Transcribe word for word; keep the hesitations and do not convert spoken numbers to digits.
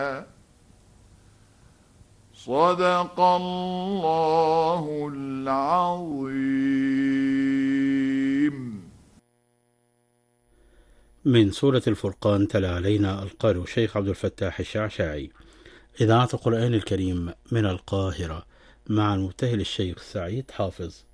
صدق الله العظيم. من سورة الفرقان تلا علينا القارئ الشيخ عبد الفتاح الشعشاعي. إذاعة القرآن الكريم من القاهرة مع المبتهل الشيخ سعيد حافظ.